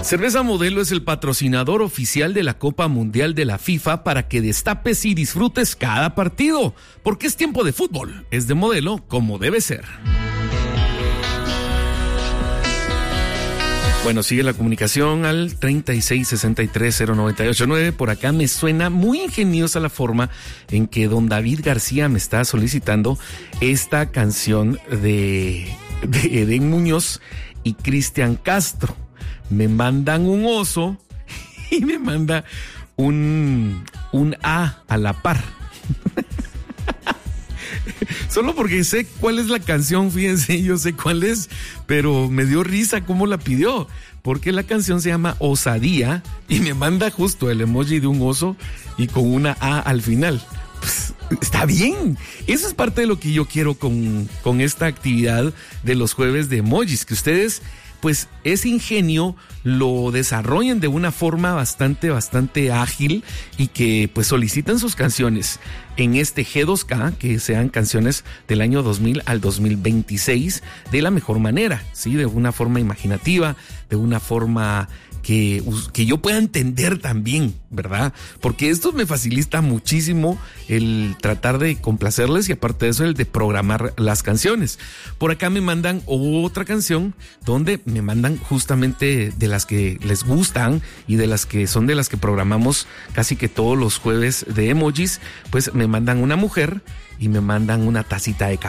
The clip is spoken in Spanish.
Cerveza Modelo es el patrocinador oficial de la Copa Mundial de la FIFA para que destapes y disfrutes cada partido, porque es tiempo de fútbol, es de Modelo como debe ser. Bueno, sigue la comunicación al 36630989. Por acá me suena muy ingeniosa la forma en que don David García me está solicitando esta canción de Eden Muñoz y Cristian Castro. Me mandan un oso y me manda un A la par. Solo porque sé cuál es la canción, fíjense, yo sé cuál es, pero me dio risa cómo la pidió, porque la canción se llama Osadía y me manda justo el emoji de un oso y con una A al final. Pues, está bien, eso es parte de lo que yo quiero con esta actividad de los jueves de emojis, que ustedes pues ese ingenio lo desarrollen de una forma bastante ágil y que pues soliciten sus canciones en este G2K, que sean canciones del año 2000 al 2026 de la mejor manera, ¿sí? De una forma imaginativa, de una forma que yo pueda entender también, ¿verdad? Porque esto me facilita muchísimo el tratar de complacerles y aparte de eso el de programar las canciones. Por acá me mandan otra canción donde me mandan justamente de las que les gustan y de las que son de las que programamos casi que todos los jueves de emojis, pues me mandan una mujer y me mandan una tacita de café.